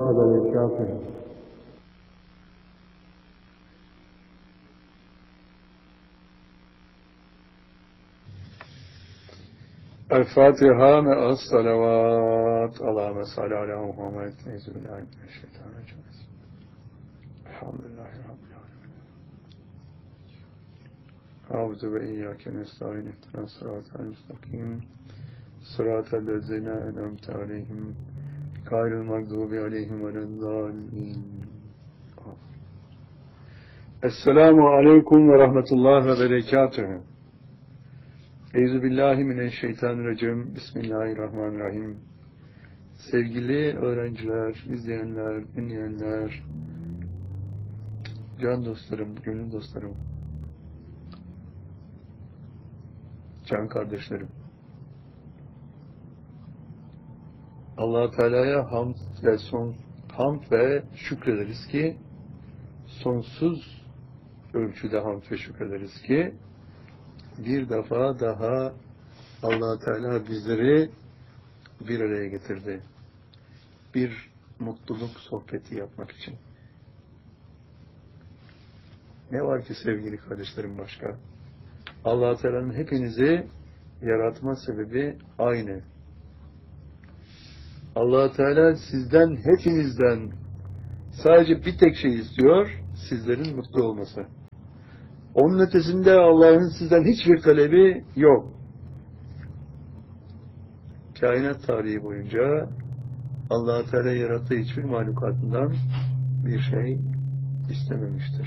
وبركاته. الفاتحة مع الصلوات. اللهم صل على محمد. أعوذ بالله من الشيطان الرجيم. الحمد لله رب العالمين. أعوذ وإياك نستعين. اهدنا الصراط المستقيم صراط الذين أنعمت عليهم غير المغضوب عليهم ولا الضالين. Esselamu Aleyküm ve Rahmetullah ve Berekatühü. Euzubillahimineşşeytanirracim. Bismillahirrahmanirrahim. Sevgili öğrenciler, izleyenler, dinleyenler, can dostlarım, gönül dostlarım, can kardeşlerim. Allah-u Teala'ya hamd ve şükrederiz ki, sonsuz ölçüde hamd ve şükrederiz ki, bir defa daha Allah-u Teala bizleri bir araya getirdi. Bir mutluluk sohbeti yapmak için. Ne var ki sevgili kardeşlerim başka? Allah-u Teala'nın hepinizi yaratma sebebi aynı. Allah-u Teala sizden, hepinizden sadece bir tek şey istiyor, sizlerin mutlu olması. Onun ötesinde Allah'ın sizden hiçbir talebi yok. Kainat tarihi boyunca Allah-u Teala yarattığı hiçbir mahlukatından bir şey istememiştir.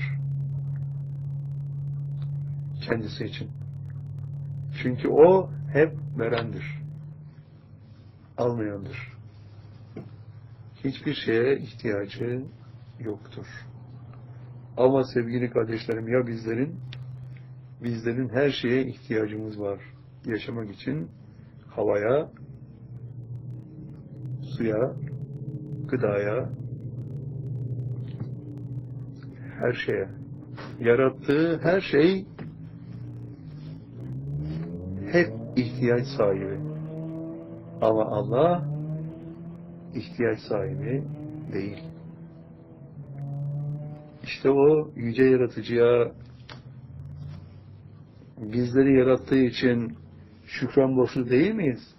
Kendisi için. Çünkü o hep verendir. Almayandır. Hiçbir şeye ihtiyacı yoktur. Ama sevgili kardeşlerim, ya bizlerin her şeye ihtiyacımız var. Yaşamak için havaya, suya, gıdaya, her şeye. Yarattığı her şey hep ihtiyaç sahibi. Ama Allah ihtiyaç sahibi değil. İşte o yüce yaratıcıya bizleri yarattığı için şükran borçlu değil miyiz?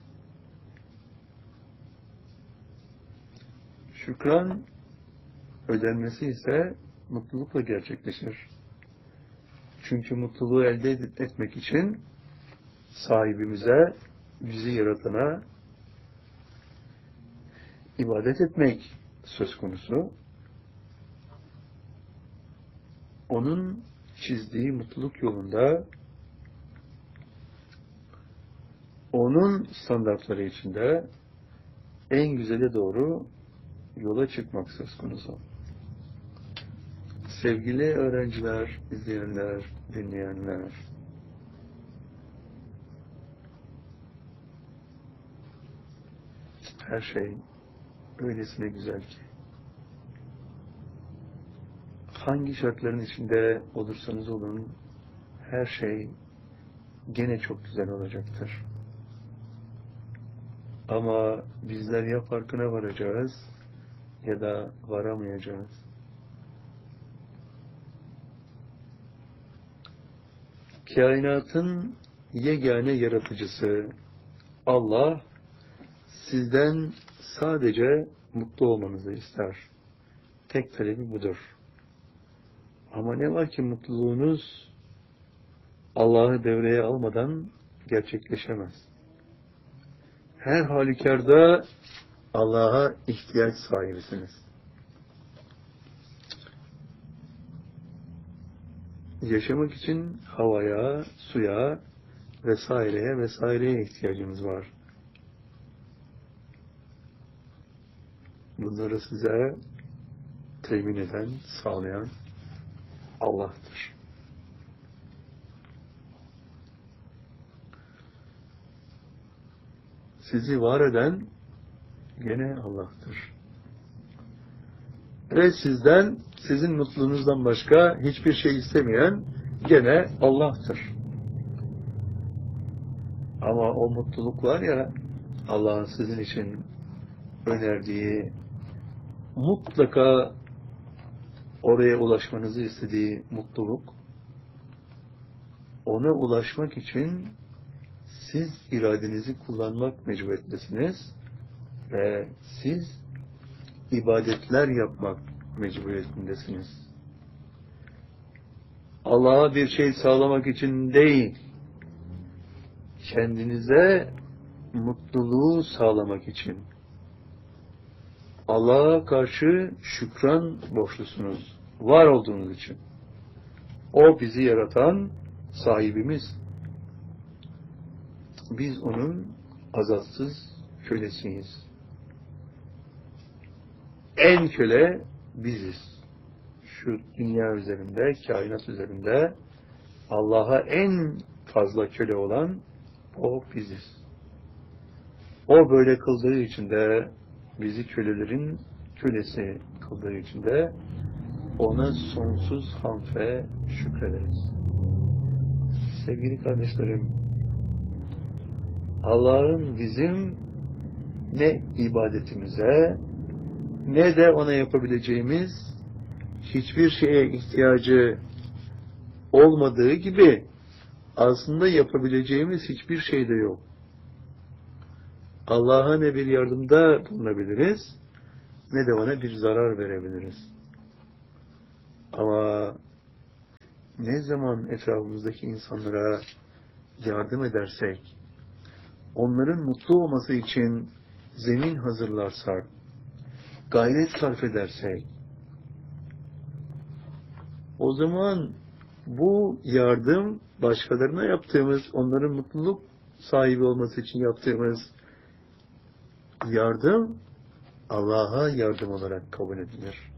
Şükran ödenmesi ise mutlulukla gerçekleşir. Çünkü mutluluğu elde etmek için sahibimize, bizi yaratana ibadet etmek söz konusu. Onun çizdiği mutluluk yolunda, onun standartları içinde en güzele doğru yola çıkmak söz konusu. Sevgili öğrenciler, izleyenler, dinleyenler, her şey öylesine güzel ki, hangi şartların içinde olursanız olun, her şey gene çok güzel olacaktır. Ama bizler ya farkına varacağız ya da varamayacağız. Kainatın yegane yaratıcısı Allah sizden sadece mutlu olmanızı ister. Tek talebi budur. Ama ne var ki mutluluğunuz Allah'ı devreye almadan gerçekleşemez. Her halükarda Allah'a ihtiyaç sahibisiniz. Yaşamak için havaya, suya vesaireye ihtiyacınız var. Bunları size temin eden, sağlayan Allah'tır. Sizi var eden gene Allah'tır. Ve sizin mutluluğunuzdan başka hiçbir şey istemeyen gene Allah'tır. Ama o mutluluk var ya, Allah'ın sizin için önerdiği mutlaka oraya ulaşmanızı istediği mutluluk, ona ulaşmak için siz iradenizi kullanmak mecburiyetindesiniz ve siz ibadetler yapmak mecburiyetindesiniz. Allah'a bir şey sağlamak için değil, kendinize mutluluğu sağlamak için. Allah'a karşı şükran borçlusunuz, var olduğunuz için. O bizi yaratan sahibimiz. Biz onun azatsız kölesiyiz. En köle biziz. Şu dünya üzerinde, kainat üzerinde Allah'a en fazla köle olan o biziz. O böyle kıldığı için de, bizi kölelerin kölesi kıldığı için de ona sonsuz hamd ve şükrederiz. Sevgili kardeşlerim, Allah'ın bizim ne ibadetimize ne de ona yapabileceğimiz hiçbir şeye ihtiyacı olmadığı gibi aslında yapabileceğimiz hiçbir şey de yok. Allah'a ne bir yardımda bulunabiliriz ne de ona bir zarar verebiliriz. Ama ne zaman etrafımızdaki insanlara yardım edersek, onların mutlu olması için zemin hazırlarsak, gayret sarf edersek, o zaman bu yardım başkalarına yaptığımız, onların mutluluk sahibi olması için yaptığımız yardım Allah'a yardım olarak kabul edilir.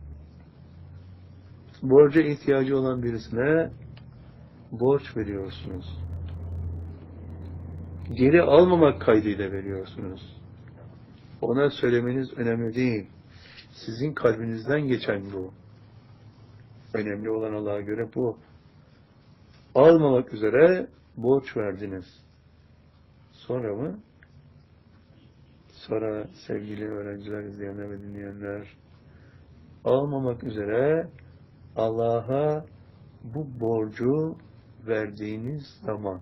Borca ihtiyacı olan birisine borç veriyorsunuz. Geri almamak kaydıyla veriyorsunuz. Ona söylemeniz önemli değil. Sizin kalbinizden geçen bu. Önemli olan Allah'a göre bu. Almamak üzere borç verdiniz. Sonra mı? Sonra sevgili öğrenciler, izleyenler ve dinleyenler, almamak üzere Allah'a bu borcu verdiğiniz zaman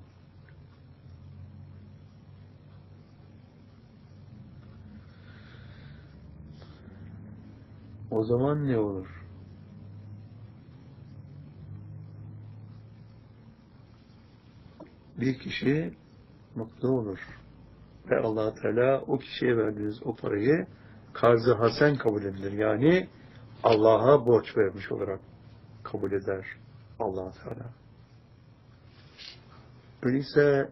o zaman ne olur? Bir kişi mutlu olur. Ve Allah Teala o kişiye verdiğiniz o parayı karz-ı hasen kabul edilir. Yani Allah'a borç vermiş olarak kabul eder Allah Teala. Öyleyse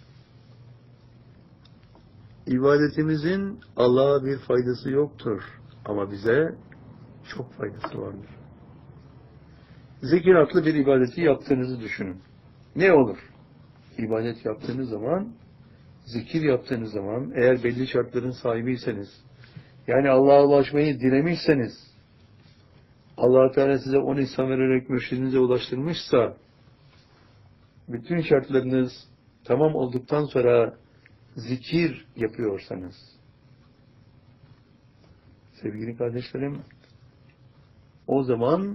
ibadetimizin Allah'a bir faydası yoktur. Ama bize çok faydası vardır. Zikir adlı bir ibadeti yaptığınızı düşünün. Ne olur? İbadet yaptığınız zaman, zikir yaptığınız zaman, eğer belli şartların sahibiyseniz, yani Allah'a ulaşmayı dilemişseniz, Allah Teala size 10 ihsan vererek mürşidinize ulaştırmışsa, bütün şartlarınız tamam olduktan sonra zikir yapıyorsanız, sevgili kardeşlerim, o zaman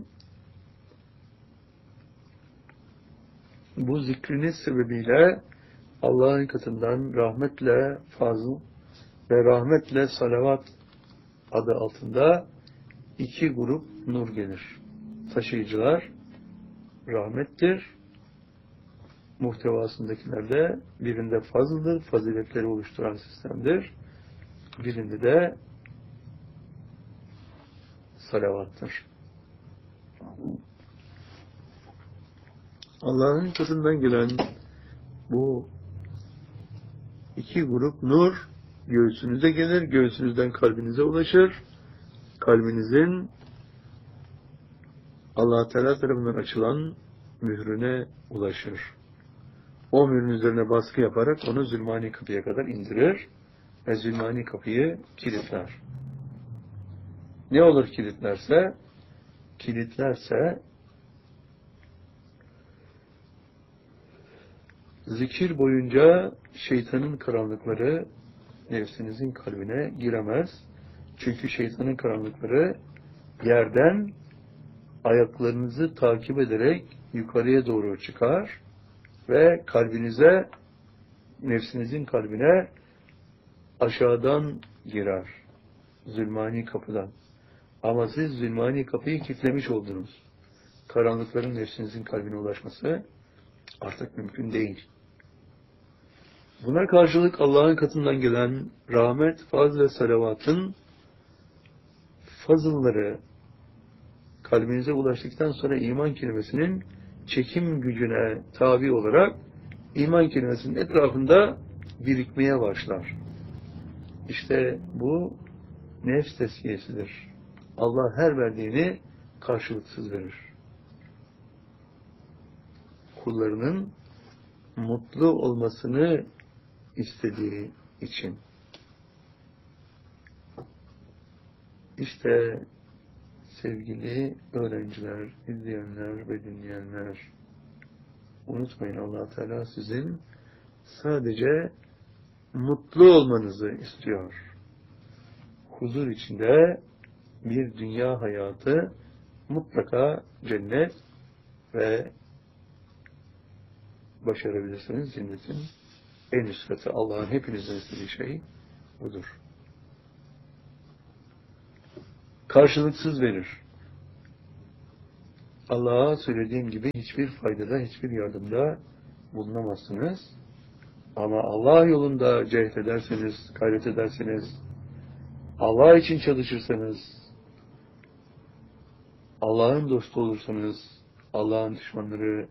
bu zikriniz sebebiyle Allah'ın katından rahmetle fazıl ve rahmetle salavat adı altında 2 grup nur gelir. Taşıyıcılar rahmettir. Muhtevasındakiler de birinde fazıldır, faziletleri oluşturan sistemdir. Birinde de salavattır. Allah'ın katından gelen bu 2 grup nur göğsünüze gelir, göğsünüzden kalbinize ulaşır. Kalbinizin Allah Teala tarafından açılan mührüne ulaşır. O mührün üzerine baskı yaparak onu zulmani kapıya kadar indirir ve zulmani kapıyı kilitler. Ne olur kilitlerse? Kilitlerse zikir boyunca şeytanın karanlıkları nefsinizin kalbine giremez. Çünkü şeytanın karanlıkları yerden ayaklarınızı takip ederek yukarıya doğru çıkar ve kalbinize, nefsinizin kalbine aşağıdan girer. Zulmani kapıdan. Ama siz zulmani kapıyı kilitlemiş oldunuz. Karanlıkların nefsinizin kalbine ulaşması artık mümkün değil. Buna karşılık Allah'ın katından gelen rahmet, fazl ve salavatın fazılları kalbinize ulaştıktan sonra iman kelimesinin çekim gücüne tabi olarak iman kelimesinin etrafında birikmeye başlar. İşte bu nefs tezkiyesidir. Allah her verdiğini karşılıksız verir. Kullarının mutlu olmasını istediği için. İşte sevgili öğrenciler, izleyenler ve dinleyenler, unutmayın, Allah Teala sizin sadece mutlu olmanızı istiyor. Huzur içinde bir dünya hayatı, mutlaka cennet ve başarabilirsiniz cennetin en üst katı. Allah'ın hepinizden istediği şey budur. Karşılıksız verir. Allah'a söylediğim gibi hiçbir faydada, hiçbir yardımda bulunamazsınız. Ama Allah yolunda cehd ederseniz, gayret ederseniz, Allah için çalışırsanız, Allah'ın dostu olursanız, Allah'ın düşmanları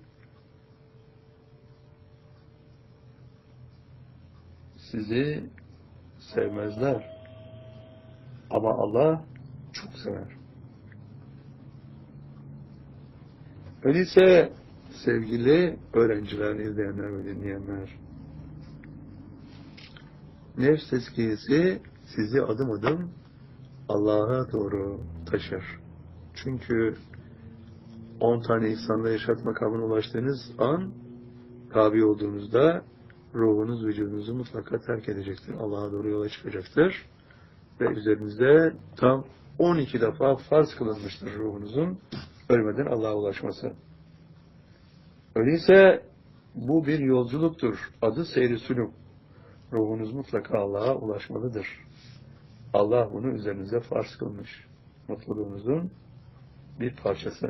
sizi sevmezler. Ama Allah çok sever. Öyleyse sevgili öğrenciler, izleyenler ve dinleyenler, nefs tezkiyesi sizi adım adım Allah'a doğru taşır. Çünkü 10 tane ihsanla yaşat makamına ulaştığınız an, tabi olduğunuzda ruhunuz vücudunuzu mutlaka terk edecektir. Allah'a doğru yola çıkacaktır. Ve üzerinizde tam 12 defa farz kılınmıştır ruhunuzun ölmeden Allah'a ulaşması. Öyleyse bu bir yolculuktur. Adı seyri sülûk. Ruhunuz mutlaka Allah'a ulaşmalıdır. Allah bunu üzerinize farz kılmış. Mutluluğunuzun bir parçası.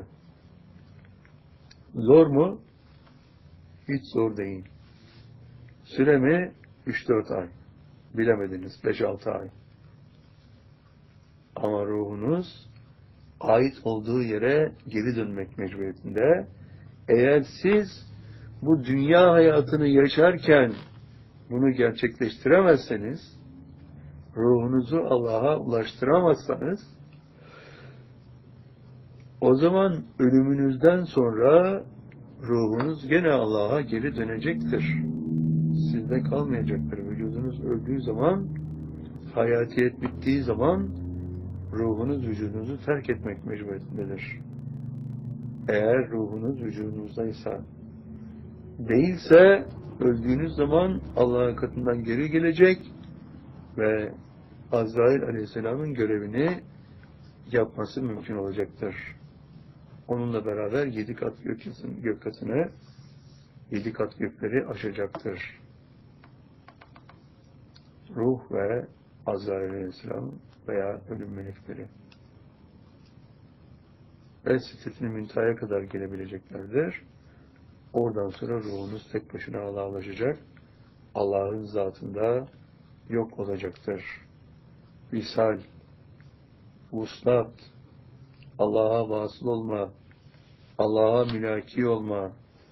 Zor mu? Hiç zor değil. Süre mi? 3-4 ay. Bilemediniz. 5-6 ay. Ama ruhunuz ait olduğu yere geri dönmek mecburiyetinde. Eğer siz bu dünya hayatını yaşarken bunu gerçekleştiremezseniz, ruhunuzu Allah'a ulaştıramazsanız, o zaman ölümünüzden sonra ruhunuz gene Allah'a geri dönecektir. Sizde kalmayacaktır. Vücudunuz öldüğü zaman, hayatiyet bittiği zaman ruhunuz vücudunuzu terk etmek mecburiyetindedir. Eğer ruhunuz vücudunuzdaysa, değilse öldüğünüz zaman Allah'ın katından geri gelecek ve Azrail Aleyhisselam'ın görevini yapması mümkün olacaktır. Onunla beraber 7 kat gökyüzünü, 7 kat gökleri aşacaktır. Ruh ve Azrail Aleyhisselam veya ölüm melekleri. Ve Sidret-i Münteha'ya kadar gelebileceklerdir. Oradan sonra ruhunuz tek başına Allah'a ulaşacak. Allah'ın zatında yok olacaktır. Visal, vuslat, Allah'a vasıl olma, Allah'a mülaki olma,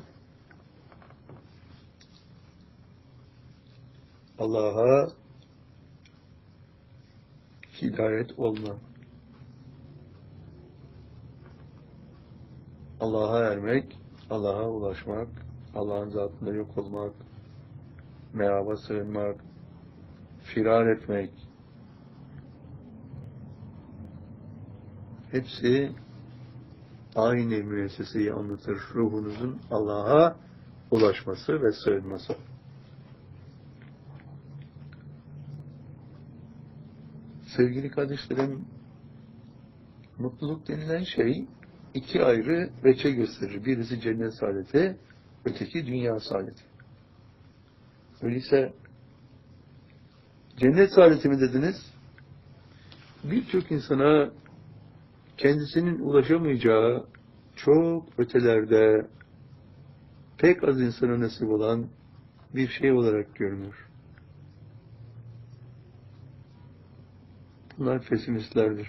Allah'a hidayet olma, Allah'a ermek, Allah'a ulaşmak, Allah'ın zatında yok olmak, merhaba sığınmak, firar etmek, hepsi aynı müesseseyi anlatır. Ruhunuzun Allah'a ulaşması ve sığınması. Sevgili kardeşlerim, mutluluk denilen şey iki ayrı veçe gösterir. Birisi cennet saadeti, öteki dünya saadeti. Öyleyse cennet saadeti mi dediniz? Birçok insana kendisinin ulaşamayacağı çok ötelerde pek az insana nasip olan bir şey olarak görünür. Bunlar pesimistlerdir.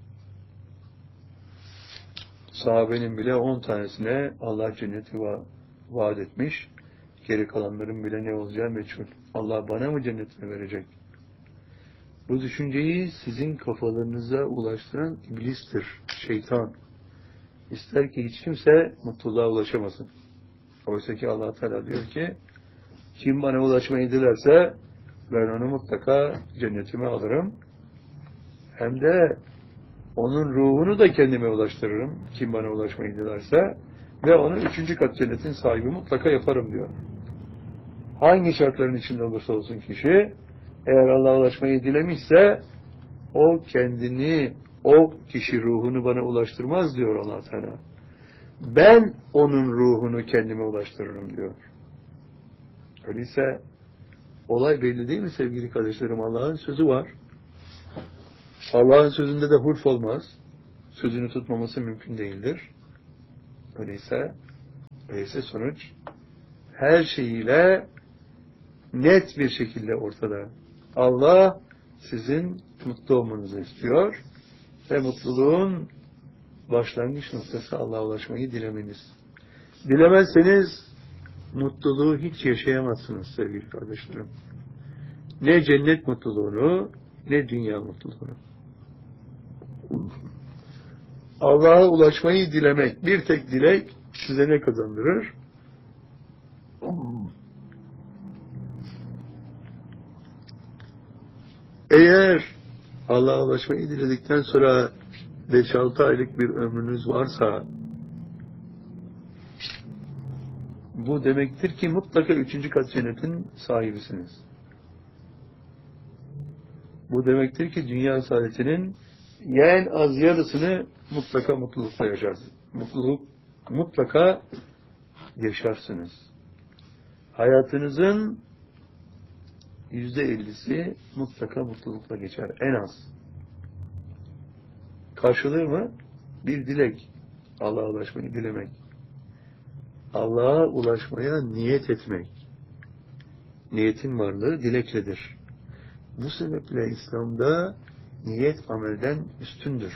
Sahabenin bile 10 tanesine Allah cenneti vaat etmiş. Geri kalanların bile ne olacağı meçhul. Allah bana mı cennetini verecek? Bu düşünceyi sizin kafalarınıza ulaştıran iblistir, şeytan. İster ki hiç kimse mutluluğa ulaşamasın. Oysa ki Allah Teala diyor ki, kim bana ulaşmayı dilerse ben onu mutlaka cennetime alırım. Hem de onun ruhunu da kendime ulaştırırım. Kim bana ulaşmayı dilerse ve onu 3. kat cennetin sahibi mutlaka yaparım diyor. Hangi şartların içinde olursa olsun kişi, eğer Allah'a ulaşmayı dilemişse o kendini, o kişi ruhunu bana ulaştırmaz diyor Allah Teala. Ben onun ruhunu kendime ulaştırırım diyor. Öyleyse olay belli değil mi sevgili kardeşlerim? Allah'ın sözü var. Allah'ın sözünde de hulf olmaz. Sözünü tutmaması mümkün değildir. Öyleyse sonuç her şeyiyle net bir şekilde ortada. Allah sizin mutlu olmanızı istiyor ve mutluluğun başlangıç noktası Allah'a ulaşmayı dilemeniz. Dilemezseniz mutluluğu hiç yaşayamazsınız sevgili kardeşlerim. Ne cennet mutluluğunu, ne dünya mutluluğunu. Allah'a ulaşmayı dilemek, bir tek dilek size ne kazandırır? Eğer Allah'a ulaşmayı diledikten sonra 5-6 aylık bir ömrünüz varsa bu demektir ki mutlaka 3. kat cennetin sahibisiniz. Bu demektir ki dünya saadetinin en az yarısını mutlaka mutlulukla yaşarsınız. Mutlaka yaşarsınız. Hayatınızın %50'si mutlaka mutlulukla geçer. En az. Karşılığı mı? Bir dilek. Allah'a ulaşmayı dilemek. Allah'a ulaşmaya niyet etmek. Niyetin varlığı dilekledir. Bu sebeple İslam'da niyet amelden üstündür.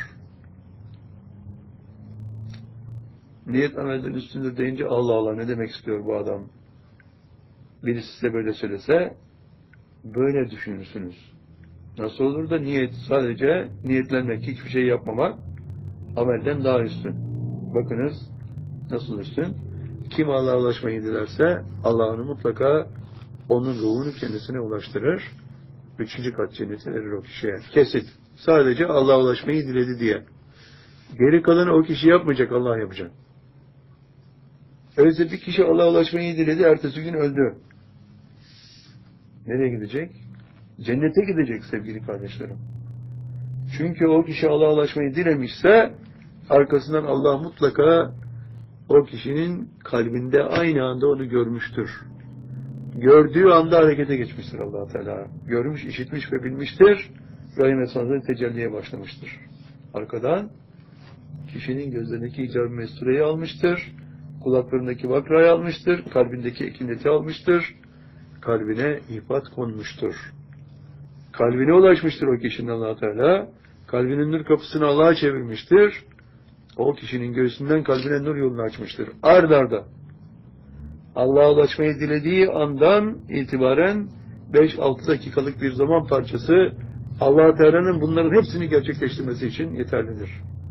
Niyet amelden üstündür deyince Allah Allah ne demek istiyor bu adam? Birisi size böyle söylese böyle düşünürsünüz. Nasıl olur da niyet sadece niyetlenmek, hiçbir şey yapmamak amelden daha üstün. Bakınız nasıl üstün? Kim Allah'a ulaşmayı dilerse Allah onu mutlaka onun ruhunu kendisine ulaştırır. 3. kat cenneti verir o kişiye. Kesin. Sadece Allah'a ulaşmayı diledi diye. Geri kalanı o kişi yapmayacak, Allah yapacak. Öyleyse bir kişi Allah'a ulaşmayı diledi, ertesi gün öldü. Nereye gidecek? Cennete gidecek sevgili kardeşlerim. Çünkü o kişi Allah'a ulaşmayı dilemişse arkasından Allah mutlaka o kişinin kalbinde aynı anda onu görmüştür. Gördüğü anda harekete geçmiştir Allah Teala. Görmüş, işitmiş ve bilmiştir. Rahim esnasında tecelliye başlamıştır. Arkadan kişinin gözlerindeki icab-ı mestureyi almıştır. Kulaklarındaki vakrayı almıştır. Kalbindeki ekineti almıştır. Kalbine ihbat konmuştur. Kalbine ulaşmıştır o kişinin Allah Teala. Kalbinin nur kapısını Allah'a çevirmiştir. O kişinin göğsünden kalbine nur yolunu açmıştır. Ard arda. Allah'a ulaşmayı dilediği andan itibaren 5-6 dakikalık bir zaman parçası Allah Teala'nın bunların hepsini gerçekleştirmesi için yeterlidir.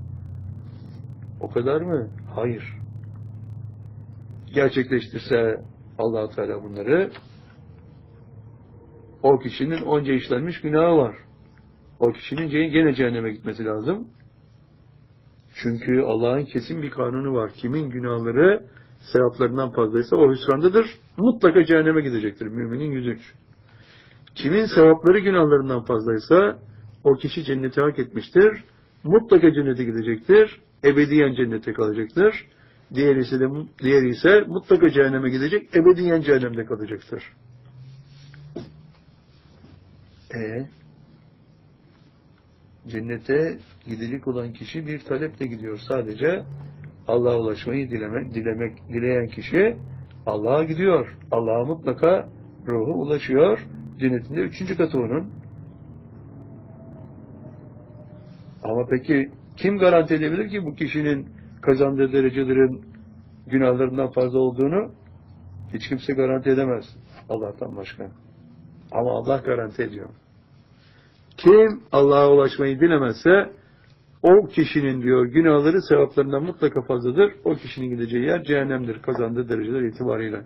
O kadar mı? Hayır. Gerçekleştirse Allah Teala bunları, o kişinin onca işlenmiş günahı var. O kişinin gene cehenneme gitmesi lazım. Çünkü Allah'ın kesin bir kanunu var. Kimin günahları sevaplarından fazlaysa o hüsrandadır. Mutlaka cehenneme gidecektir. Müminin 103. Kimin sevapları günahlarından fazlaysa o kişi cenneti hak etmiştir. Mutlaka cennete gidecektir. Ebediyen cennete kalacaktır. Diğeri ise mutlaka cehenneme gidecek. Ebediyen cehennemde kalacaktır. Cennete gidecek olan kişi bir taleple gidiyor. Sadece Allah'a ulaşmayı dileyen kişi Allah'a gidiyor. Allah'a mutlaka ruhu ulaşıyor. Cennetinde 3. katı onun. Ama peki kim garanti edebilir ki bu kişinin kazandığı derecelerin günahlarından fazla olduğunu? Hiç kimse garanti edemez Allah'tan başka. Ama Allah garanti ediyor. Kim Allah'a ulaşmayı dilemezse o kişinin diyor günahları sevaplarından mutlaka fazladır. O kişinin gideceği yer cehennemdir kazandığı dereceler itibariyle.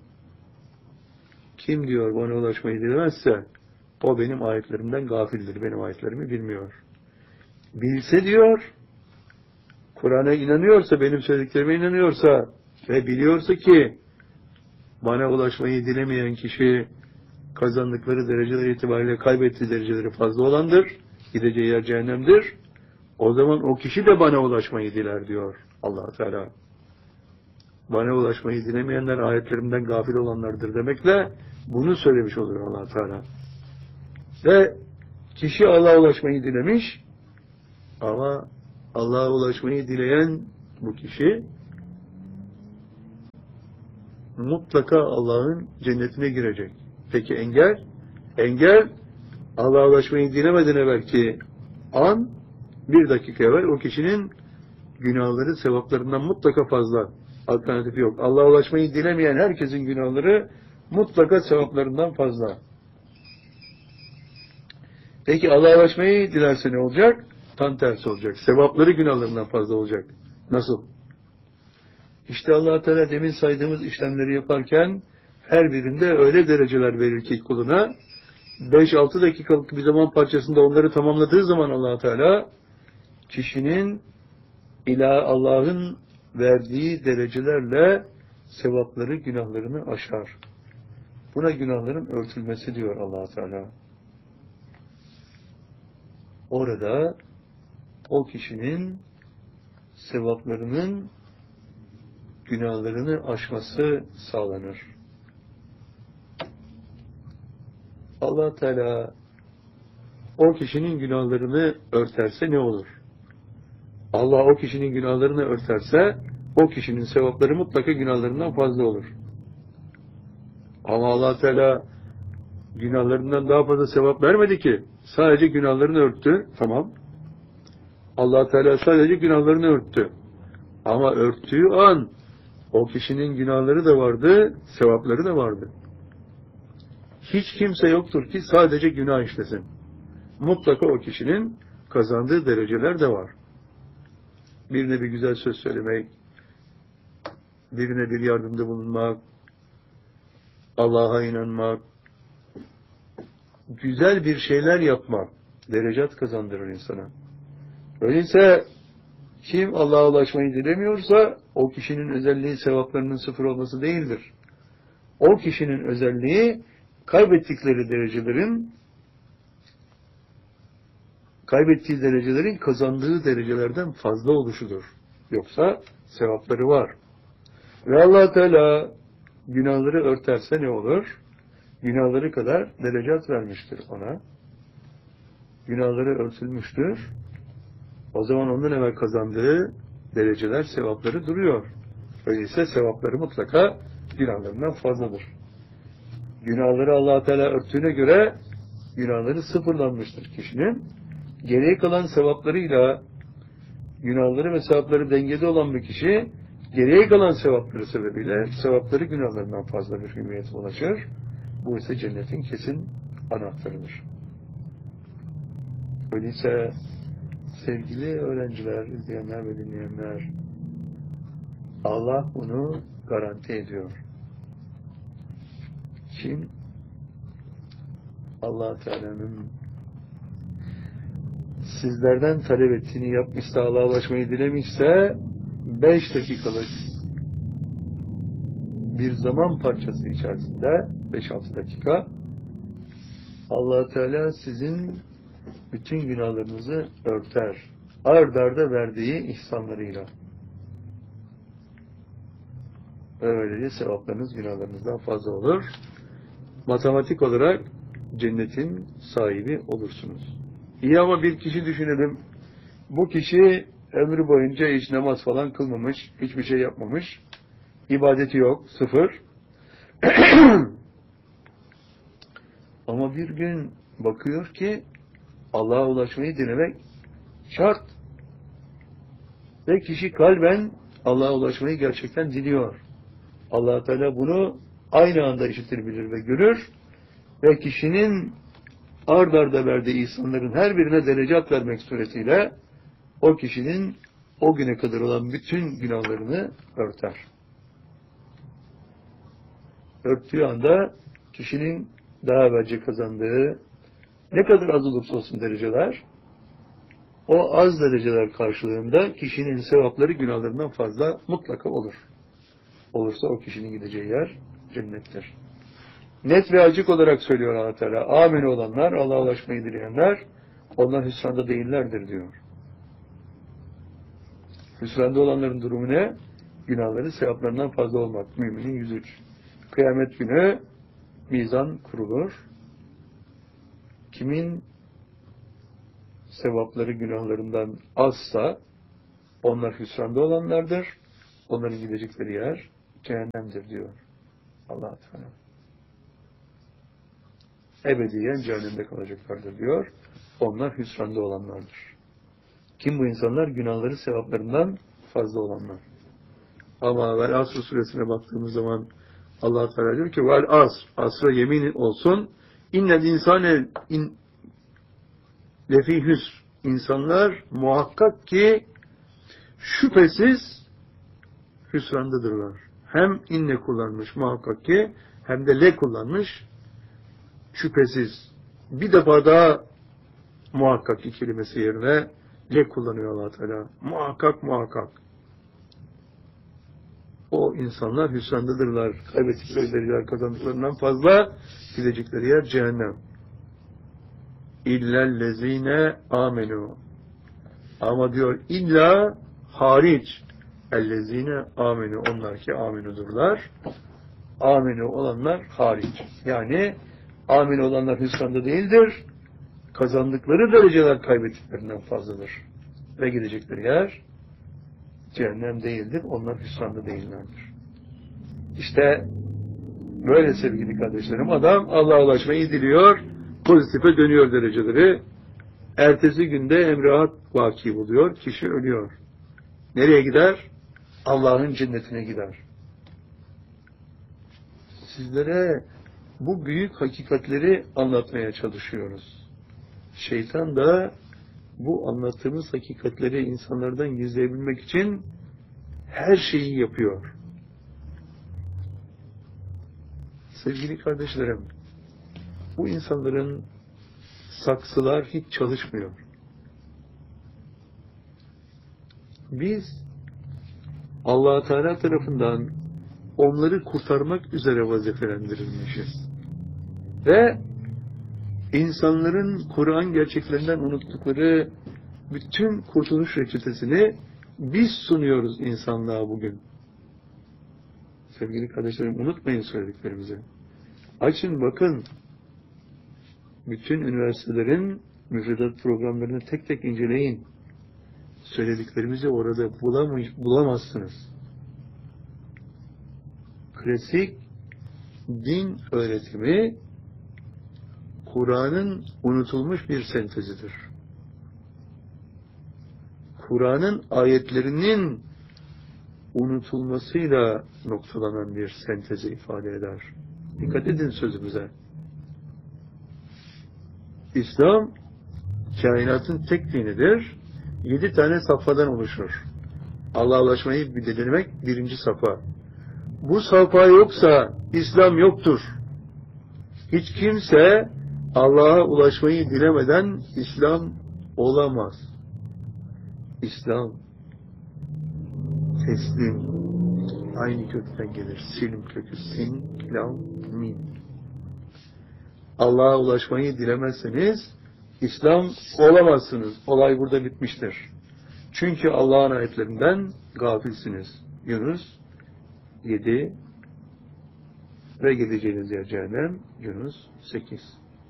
Kim diyor bana ulaşmayı dilemezse o benim ayetlerimden gafildir. Benim ayetlerimi bilmiyor. Bilse diyor Kur'an'a inanıyorsa, benim söylediklerime inanıyorsa ve biliyorsa ki bana ulaşmayı dilemeyen kişi kazandıkları dereceler itibariyle kaybettiği dereceleri fazla olandır. Gideceği yer cehennemdir. O zaman o kişi de bana ulaşmayı diler diyor Allah Teala. Bana ulaşmayı dilemeyenler ayetlerimden gafil olanlardır demekle bunu söylemiş olur Allah Teala. Ve kişi Allah'a ulaşmayı dilemiş ama Allah'a ulaşmayı dileyen bu kişi mutlaka Allah'ın cennetine girecek. Peki engel? Engel Allah'a ulaşmayı dilemeden evvelki an, bir dakika evvel o kişinin günahları sevaplarından mutlaka fazla. Alternatifi yok. Allah'a ulaşmayı dilemeyen herkesin günahları mutlaka sevaplarından fazla. Peki Allah'a ulaşmayı dilerse ne olacak? Tam tersi olacak. Sevapları günahlarından fazla olacak. Nasıl? İşte Allah Teala demin saydığımız işlemleri yaparken her birinde öyle dereceler verir ki kuluna 5-6 dakikalık bir zaman parçasında onları tamamladığı zaman Allah Teala kişinin Allah'ın verdiği derecelerle sevapları, günahlarını aşar. Buna günahların örtülmesi diyor Allah Teala. Orada o kişinin sevaplarının günahlarını aşması sağlanır. Allah Teala o kişinin günahlarını örterse ne olur? Allah o kişinin günahlarını örterse o kişinin sevapları mutlaka günahlarından fazla olur. Ama Allah Teala günahlarından daha fazla sevap vermedi ki. Sadece günahlarını örttü. Tamam. Allah Teala sadece günahlarını örttü. Ama örttüğü an o kişinin günahları da vardı, sevapları da vardı. Hiç kimse yoktur ki sadece günah işlesin. Mutlaka o kişinin kazandığı dereceler de var. Birine bir güzel söz söylemek, birine bir yardımda bulunmak, Allah'a inanmak, güzel bir şeyler yapmak derecat kazandırır insana. Öyleyse kim Allah'a ulaşmayı dilemiyorsa o kişinin özelliği sevaplarının sıfır olması değildir. O kişinin özelliği kaybettiği derecelerin kazandığı derecelerden fazla oluşudur. Yoksa sevapları var. Ve Allah Teala günahları örterse ne olur? Günahları kadar derecat vermiştir ona. Günahları örtülmüştür. O zaman ondan evvel kazandığı dereceler, sevapları duruyor. Öyleyse sevapları mutlaka günahlarından fazladır. Günahları Allah Teala örttüğüne göre günahları sıfırlanmıştır kişinin. Geriye kalan sevaplarıyla günahları ve sevapları dengede olan bir kişi geriye kalan sevapları sebebiyle sevapları günahlarından fazla bir hürriyete ulaşır. Bu ise cennetin kesin anahtarıdır. Öyleyse sevgili öğrenciler, izleyenler ve dinleyenler, Allah bunu garanti ediyor. Kim Allah Teala'nın sizlerden talep ettiğini yapmışsa, Allah'a ulaşmayı dilemişse 5 dakikalık bir zaman parçası içerisinde 5-6 dakika Allah Teala sizin bütün günahlarınızı örter. Ard arda verdiği ihsanlarıyla. Böylece sevaplarınız günahlarınızdan fazla olur. Matematik olarak cennetin sahibi olursunuz. İyi ama bir kişi düşünelim. Bu kişi ömrü boyunca hiç namaz falan kılmamış, hiçbir şey yapmamış. İbadeti yok, sıfır. Ama bir gün bakıyor ki Allah'a ulaşmayı dilemek şart. Ve kişi kalben Allah'a ulaşmayı gerçekten diliyor. Allah Teala bunu aynı anda işitir, bilir ve görür. Ve kişinin ard arda verdiği ihsanların her birine derecat vermek suretiyle o kişinin o güne kadar olan bütün günahlarını örter. Örttüğü anda kişinin daha evvelce kazandığı ne kadar az olursa olsun dereceler, o az dereceler karşılığında kişinin sevapları günahlarından fazla mutlaka olur. Olursa o kişinin gideceği yer cennettir. Net ve açık olarak söylüyor Allah Teala. Amin olanlar, Allah'a ulaşmayı dileyenler, onlar hüsranda değillerdir diyor. Hüsranda olanların durumu ne? Günahları sevaplarından fazla olmak. Müminin 103. Kıyamet günü mizan kurulur. Kimin sevapları günahlarından azsa onlar hüsranda olanlardır. Onların gidecekleri yer cehennemdir diyor Allah Teala. Ebediyen cehennemde kalacaklardır diyor. Onlar hüsranda olanlardır. Kim bu insanlar? Günahları sevaplarından fazla olanlar. Ama Vel Asr suresine baktığımız zaman Allah Teala diyor ki Vel Asr, asra yemin olsun, innel insane lefî hüsr. İnsanlar muhakkak ki şüphesiz hüsrandadırlar. Hem inne kullanmış muhakkak ki, hem de le kullanmış şüphesiz. Bir defa daha muhakkak ki kelimesi yerine le kullanıyor Allah Teala. Muhakkak muhakkak. O insanlar hüsrandadırlar. Kaybettikleri dereceler kazandıklarından fazla gidecekleri yer cehennem. İllellezine amenu. Ama diyor illa hariç ellezine amenu. Onlar ki aminudurlar. Aminu olanlar hariç. Yani amin olanlar hüsranda değildir. Kazandıkları dereceler kaybettiklerinden fazladır. Ve gidecekleri yer cehennem değildir. Onlar hüsranda değillerdir. İşte böyle sevgili kardeşlerim, adam Allah'a ulaşmayı diliyor, pozitife dönüyor dereceleri. Ertesi günde emrahat vaki buluyor, kişi ölüyor. Nereye gider? Allah'ın cennetine gider. Sizlere bu büyük hakikatleri anlatmaya çalışıyoruz. Şeytan da bu anlattığımız hakikatleri insanlardan gizleyebilmek için her şeyi yapıyor. Sevgili kardeşlerim, bu insanların saksılar hiç çalışmıyor. Biz Allah Teala tarafından onları kurtarmak üzere vazifelendirilmişiz. Ve insanların Kur'an gerçeklerinden unuttukları bütün kurtuluş reçetesini biz sunuyoruz insanlığa bugün. Sevgili kardeşlerim, unutmayın söylediklerimizi. Açın bakın. Bütün üniversitelerin müfredat programlarını tek tek inceleyin. Söylediklerimizi orada bulamazsınız. Klasik din öğretimi Kur'an'ın unutulmuş bir sentezidir. Kur'an'ın ayetlerinin unutulmasıyla noktalanan bir sentezi ifade eder. Dikkat edin sözümüze. İslam kainatın tek dinidir. 7 tane safhadan oluşur. Allah'a ulaşmayı bildirmek birinci safha. Bu safha yoksa İslam yoktur. Hiç kimse Allah'a ulaşmayı dilemeden İslam olamaz. İslam teslim, aynı kökten gelir. Silm kökü, sin, lam, min. Allah'a ulaşmayı dilemezseniz İslam olamazsınız. Olay burada bitmiştir. Çünkü Allah'ın ayetlerinden gafilsiniz. Yunus 7 ve gideceğiniz yer cehennem. Yunus 8.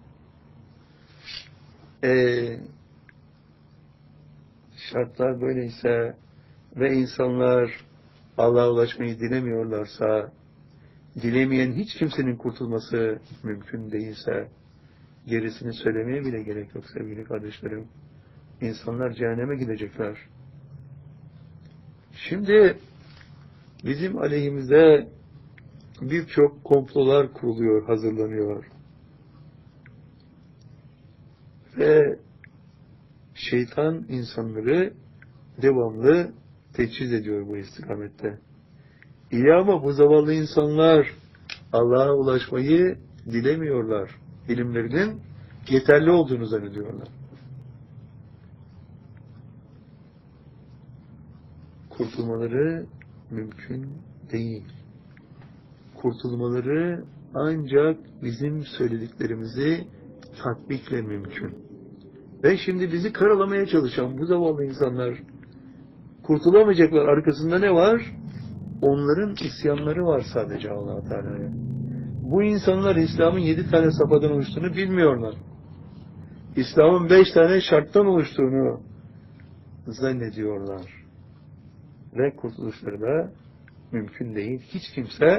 Şartlar böyleyse ve insanlar Allah'a ulaşmayı dilemiyorlarsa, dilemeyen hiç kimsenin kurtulması mümkün değilse, gerisini söylemeye bile gerek yok sevgili kardeşlerim. İnsanlar cehenneme gidecekler. Şimdi bizim aleyhimize birçok komplolar kuruluyor, hazırlanıyor. Ve şeytan insanları devamlı teçhiz ediyor bu istikamette. İyi ama bu zavallı insanlar Allah'a ulaşmayı dilemiyorlar. İlimlerinin yeterli olduğunu zannediyorlar. Kurtulmaları mümkün değil. Kurtulmaları ancak bizim söylediklerimizi tatbikle mümkün. Ve şimdi bizi karalamaya çalışan bu zavallı insanlar kurtulamayacaklar. Arkasında ne var? Onların isyanları var sadece Allah-u Teala'ya. Bu insanlar İslam'ın 7 tane safhadan oluştuğunu bilmiyorlar. İslam'ın 5 tane şarttan oluştuğunu zannediyorlar. Ve kurtuluşları da mümkün değil. Hiç kimse